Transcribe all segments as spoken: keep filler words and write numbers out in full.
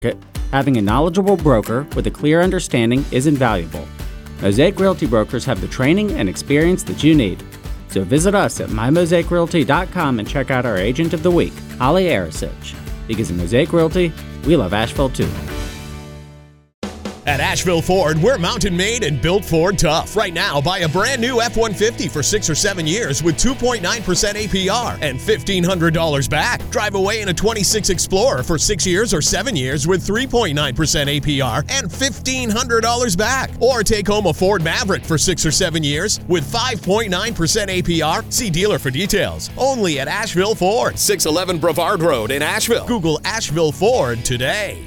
Having a knowledgeable broker with a clear understanding is invaluable. Mosaic Realty brokers have the training and experience that you need. So visit us at my mosaic realty dot com and check out our Agent of the Week, Holly Arasich. Because in Mosaic Realty, we love Asheville too. At Asheville Ford, we're mountain made and built Ford tough. Right now, buy a brand new F one fifty for six or seven years with two point nine percent A P R and fifteen hundred dollars back. Drive away in a twenty-six Explorer for six years or seven years with three point nine percent A P R and fifteen hundred dollars back. Or take home a Ford Maverick for six or seven years with five point nine percent A P R. See dealer for details. Only at Asheville Ford, six eleven Brevard Road in Asheville. Google Asheville Ford today.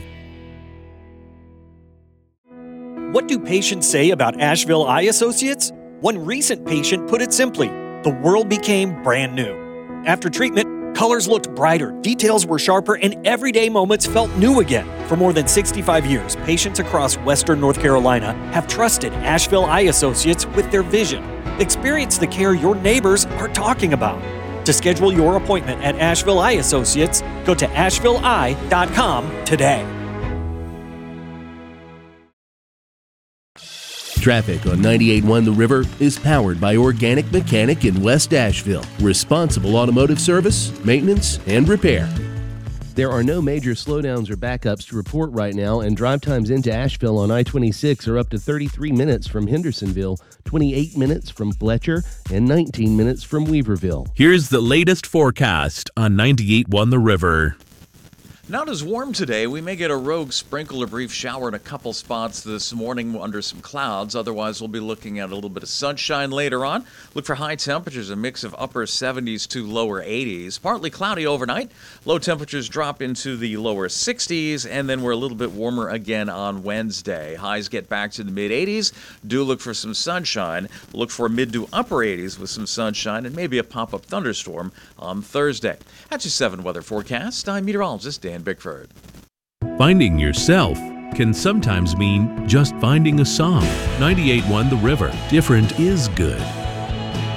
What do patients say about Asheville Eye Associates? One recent patient put it simply, the world became brand new. After treatment, colors looked brighter, details were sharper, and everyday moments felt new again. For more than sixty-five years, patients across Western North Carolina have trusted Asheville Eye Associates with their vision. Experience the care your neighbors are talking about. To schedule your appointment at Asheville Eye Associates, go to asheville eye dot com today. Traffic on ninety-eight point one The River is powered by Organic Mechanic in West Asheville. Responsible automotive service, maintenance, and repair. There are no major slowdowns or backups to report right now, and drive times into Asheville on I twenty-six are up to thirty-three minutes from Hendersonville, twenty-eight minutes from Fletcher, and nineteen minutes from Weaverville. Here's the latest forecast on ninety-eight point one The River. Not as warm today. We may get a rogue sprinkle or brief shower in a couple spots this morning under some clouds. Otherwise, we'll be looking at a little bit of sunshine later on. Look for high temperatures, a mix of upper seventies to lower eighties. Partly cloudy overnight. Low temperatures drop into the lower sixties, and then we're a little bit warmer again on Wednesday. Highs get back to the mid-eighties. Do look for some sunshine. Look for mid to upper eighties with some sunshine and maybe a pop-up thunderstorm on Thursday. That's your seven weather forecast. I'm meteorologist Dan Bickford. Finding yourself can sometimes mean just finding a song. ninety-eight point one The River. Different is good.